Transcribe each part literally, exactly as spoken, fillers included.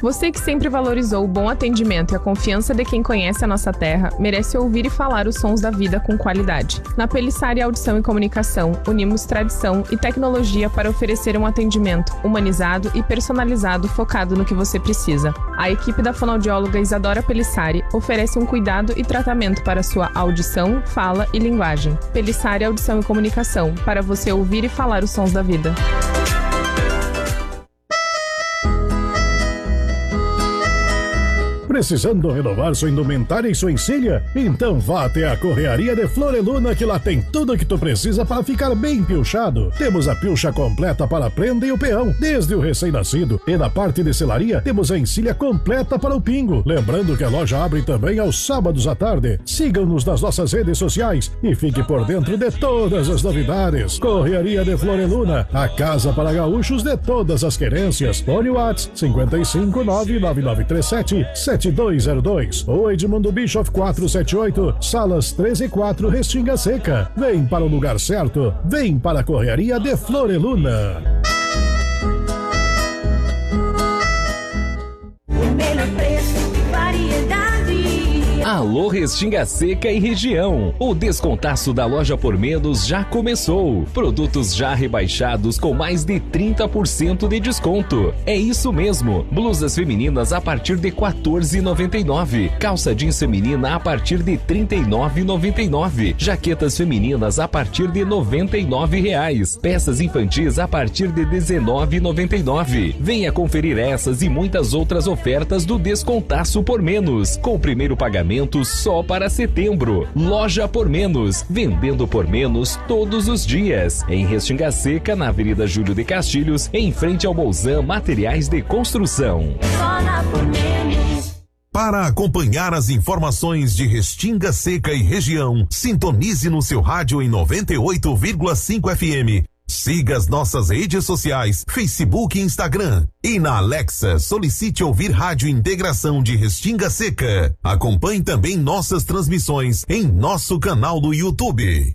Você que sempre valorizou o bom atendimento e a confiança de quem conhece a nossa terra, merece ouvir e falar os sons da vida com qualidade. Na Pelissari Audição e Comunicação, unimos tradição e tecnologia para oferecer um atendimento humanizado e personalizado focado no que você precisa. A equipe da fonoaudióloga Isadora Pelissari oferece um cuidado e tratamento para sua audição, fala e linguagem. Pelissari Audição e Comunicação, para você ouvir e falar os sons da vida. Precisando renovar sua indumentária e sua encilha? Então vá até a Correaria de Floreluna, que lá tem tudo o que tu precisa para ficar bem pilchado. Temos a pilcha completa para a prenda e o peão, desde o recém-nascido. E na parte de selaria, temos a encilha completa para o pingo. Lembrando que a loja abre também aos sábados à tarde. Sigam-nos nas nossas redes sociais e fique por dentro de todas as novidades. Correaria de Floreluna, a casa para gaúchos de todas as querências. Fone WhatsApp cinco cinco nove nove nove três sete sete dois zero dois ou Edmundo Bischoff quatrocentos e setenta e oito, Salas treze e quatro, Restinga Seca. Vem para o lugar certo, vem para a Correaria de Floreluna. O melhor preço e variedade. Alô Restinga Seca e região. O descontaço da Loja Por Menos já começou. Produtos já rebaixados com mais de trinta por cento de desconto. É isso mesmo. Blusas femininas a partir de quatorze reais e noventa e nove centavos. Calça jeans feminina a partir de trinta e nove reais e noventa e nove centavos. Jaquetas femininas a partir de noventa e nove reais. Peças infantis a partir de dezenove reais e noventa e nove centavos. Venha conferir essas e muitas outras ofertas do descontaço Por Menos. Com o primeiro pagamento só para setembro. Loja Por Menos, vendendo por menos todos os dias. Em Restinga Seca, na Avenida Júlio de Castilhos, em frente ao Bolzan Materiais de Construção. Só na Por Menos. Para acompanhar as informações de Restinga Seca e região, sintonize no seu rádio em noventa e oito vírgula cinco F M. Siga as nossas redes sociais, Facebook e Instagram. E na Alexa, solicite ouvir Rádio Integração de Restinga Seca. Acompanhe também nossas transmissões em nosso canal do YouTube.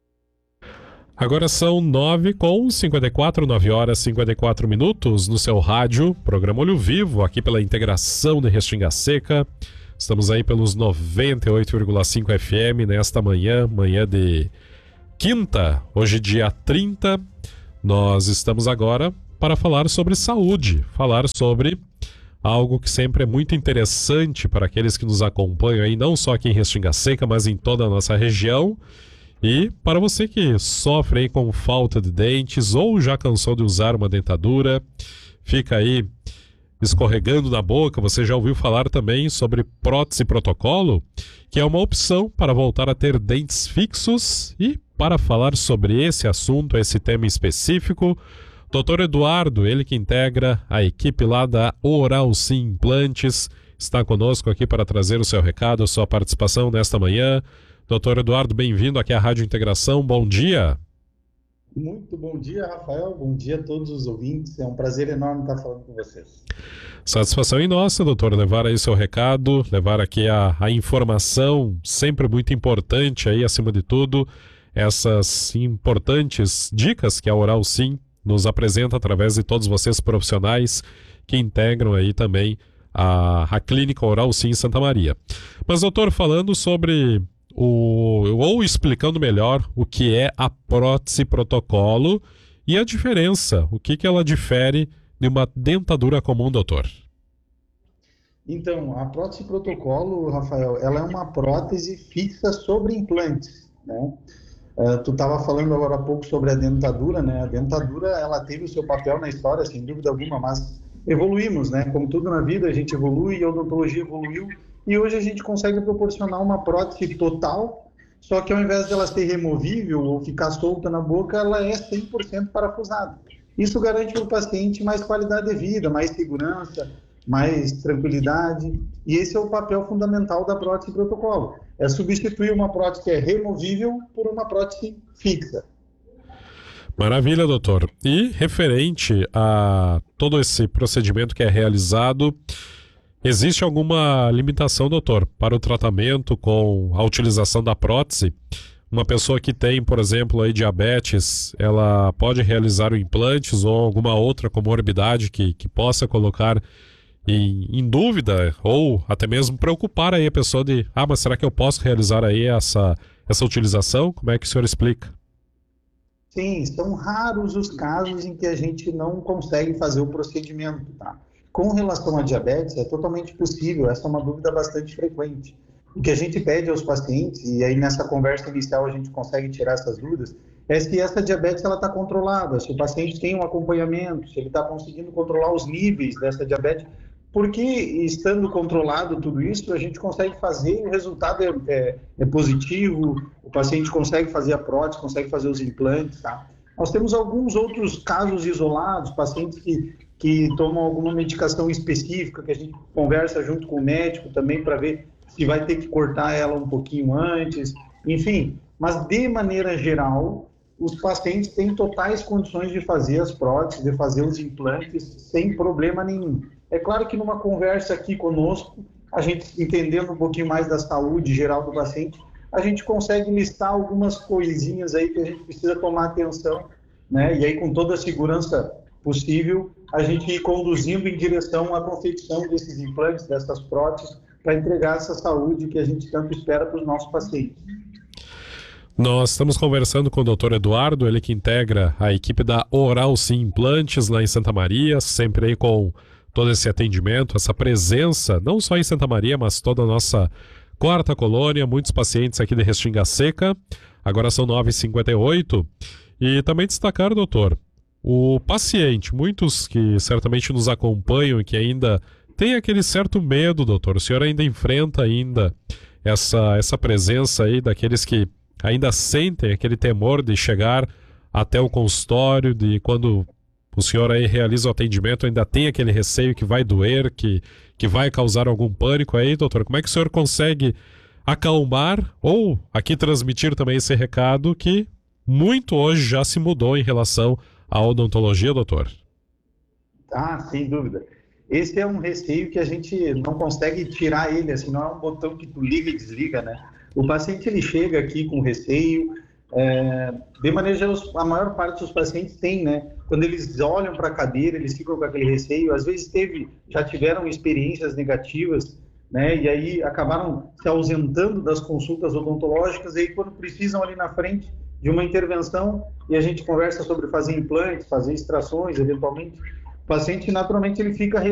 Agora são nove com cinquenta e quatro, nove horas e cinquenta e quatro minutos no seu rádio, programa Olho Vivo, aqui pela Integração de Restinga Seca. Estamos aí pelos noventa e oito vírgula cinco F M nesta manhã, manhã de quinta, hoje dia trinta. Nós estamos agora para falar sobre saúde, falar sobre algo que sempre é muito interessante para aqueles que nos acompanham aí, não só aqui em Restinga Seca, mas em toda a nossa região. E para você que sofre aí com falta de dentes ou já cansou de usar uma dentadura, fica aí escorregando na boca, você já ouviu falar também sobre prótese protocolo, que é uma opção para voltar a ter dentes fixos. E para falar sobre esse assunto, esse tema específico, doutor Eduardo, ele que integra a equipe lá da Oral Sim Implantes, está conosco aqui para trazer o seu recado, a sua participação nesta manhã. doutor Eduardo, bem-vindo aqui à Rádio Integração, bom dia. Muito bom dia, Rafael, bom dia a todos os ouvintes, é um prazer enorme estar falando com vocês. Satisfação em nossa, doutor, levar aí seu recado, levar aqui a, a informação, sempre muito importante aí, acima de tudo, essas importantes dicas que a Oral Sim nos apresenta através de todos vocês profissionais que integram aí também a, a Clínica Oral Sim Santa Maria. Mas, doutor, falando sobre o, ou explicando melhor o que é a prótese protocolo e a diferença, o que, que ela difere de uma dentadura comum, doutor? Então, a prótese protocolo, Rafael, ela é uma prótese fixa sobre implantes, né? Uh, tu estava falando agora há pouco sobre a dentadura, né? A dentadura, ela teve o seu papel na história, sem dúvida alguma, mas evoluímos, né? Como tudo na vida, a gente evolui, a odontologia evoluiu, e hoje a gente consegue proporcionar uma prótese total, só que ao invés dela ser removível ou ficar solta na boca, ela é cem por cento parafusada. Isso garante para o paciente mais qualidade de vida, mais segurança, mais tranquilidade, e esse é o papel fundamental da prótese protocolo. É substituir uma prótese que é removível por uma prótese fixa. Maravilha, doutor. E referente a todo esse procedimento que é realizado, existe alguma limitação, doutor, para o tratamento com a utilização da prótese? Uma pessoa que tem, por exemplo, aí, diabetes, ela pode realizar o implantes ou alguma outra comorbidade que, que possa colocar em, em dúvida ou até mesmo preocupar aí a pessoa de, ah, mas será que eu posso realizar aí essa, essa utilização? Como é que o senhor explica? Sim, são raros os casos em que a gente não consegue fazer o procedimento, tá? Com relação à diabetes, é totalmente possível, essa é uma dúvida bastante frequente. O que a gente pede aos pacientes, e aí nessa conversa inicial a gente consegue tirar essas dúvidas, é se essa diabetes está controlada, se o paciente tem um acompanhamento, se ele está conseguindo controlar os níveis dessa diabetes, porque estando controlado tudo isso, a gente consegue fazer, o resultado é, é, é positivo, o paciente consegue fazer a prótese, consegue fazer os implantes, tá? Nós temos alguns outros casos isolados, pacientes que, que tomam alguma medicação específica, que a gente conversa junto com o médico também para ver se vai ter que cortar ela um pouquinho antes, enfim. Mas, de maneira geral, os pacientes têm totais condições de fazer as próteses, de fazer os implantes sem problema nenhum. É claro que numa conversa aqui conosco, a gente entendendo um pouquinho mais da saúde geral do paciente, a gente consegue listar algumas coisinhas aí que a gente precisa tomar atenção, né? E aí, com toda a segurança possível, a gente ir conduzindo em direção à confecção desses implantes, dessas próteses, para entregar essa saúde que a gente tanto espera para os nossos pacientes. Nós estamos conversando com o doutor Eduardo, ele que integra a equipe da Oral Sim Implantes lá em Santa Maria, sempre aí com todo esse atendimento, essa presença, não só em Santa Maria, mas toda a nossa quarta colônia, muitos pacientes aqui de Restinga Seca. Agora são nove e cinquenta e oito. E também destacar, doutor, o paciente, muitos que certamente nos acompanham e que ainda tem aquele certo medo, doutor, o senhor ainda enfrenta ainda essa, essa presença aí daqueles que ainda sentem aquele temor de chegar até o consultório, de quando o senhor aí realiza o atendimento, ainda tem aquele receio que vai doer, que, que vai causar algum pânico aí, doutor? Como é que o senhor consegue acalmar ou aqui transmitir também esse recado que muito hoje já se mudou em relação à odontologia, doutor? Ah, sem dúvida. Esse é um receio que a gente não consegue tirar ele, assim, não é um botão que tu liga e desliga, né? O paciente, ele chega aqui com receio, é, de maneira geral, a maior parte dos pacientes tem, né? Quando eles olham para a cadeira, eles ficam com aquele receio, às vezes teve, já tiveram experiências negativas, né? E aí acabaram se ausentando das consultas odontológicas, e aí quando precisam ali na frente de uma intervenção, e a gente conversa sobre fazer implantes, fazer extrações, eventualmente, o paciente naturalmente ele fica